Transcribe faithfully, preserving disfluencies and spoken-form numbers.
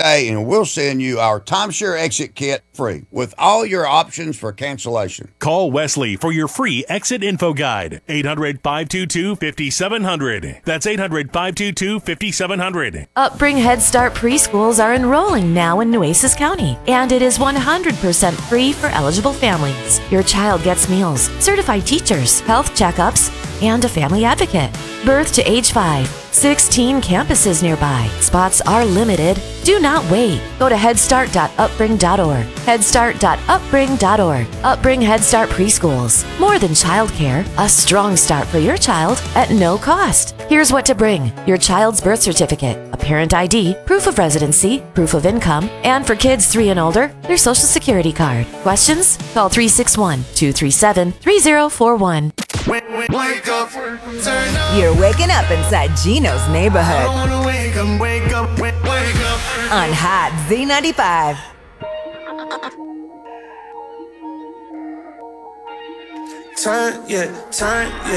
today and we'll send you our timeshare exit kit free with all your options for cancellation. Call Wesley for your free exit info guide. eight hundred, five two two, five seven zero zero. That's eight hundred, five two two, five seven zero zero. Upbring Head Start preschools are enrolling now in Nueces County, and it is one hundred percent free for eligible families. Your child gets meals, certified teachers, health checkups, and a family advocate. Birth to age five. sixteen campuses nearby. Spots are limited. Do not wait. Go to headstart dot upbring dot org. headstart dot upbring dot org. Upbring Head Start Preschools. More than childcare, a strong start for your child at no cost. Here's what to bring: your child's birth certificate, a parent I D, proof of residency, proof of income, and for kids three and older, their social security card. Questions? Call three six one, two three seven, three zero four one. Wake up, turn up. You're waking up inside Gino's neighborhood. I wanna wake up, wake up, wake, wake up. On Hot Z ninety-five. Turn, yeah, turn, yeah.